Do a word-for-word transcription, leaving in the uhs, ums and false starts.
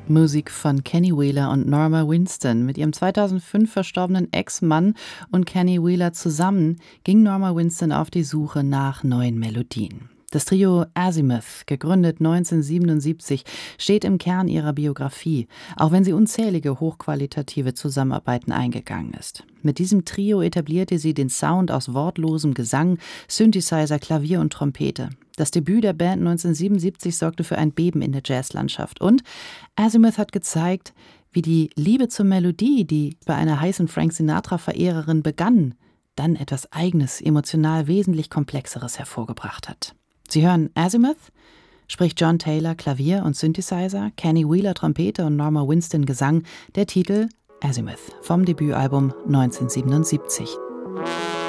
Musik von Kenny Wheeler und Norma Winston. Mit ihrem zweitausendfünf verstorbenen Ex-Mann und Kenny Wheeler zusammen ging Norma Winston auf die Suche nach neuen Melodien. Das Trio Azimuth, gegründet neunzehnhundertsiebenundsiebzig, steht im Kern ihrer Biografie, auch wenn sie unzählige hochqualitative Zusammenarbeiten eingegangen ist. Mit diesem Trio etablierte sie den Sound aus wortlosem Gesang, Synthesizer, Klavier und Trompete. Das Debüt der Band neunzehnhundertsiebenundsiebzig sorgte für ein Beben in der Jazzlandschaft. Und Azimuth hat gezeigt, wie die Liebe zur Melodie, die bei einer heißen Frank Sinatra-Verehrerin begann, dann etwas Eigenes, emotional wesentlich Komplexeres hervorgebracht hat. Sie hören Azimuth, spricht John Taylor Klavier und Synthesizer, Kenny Wheeler Trompete und Norma Winston Gesang, der Titel Azimuth vom Debütalbum neunzehnhundertsiebenundsiebzig.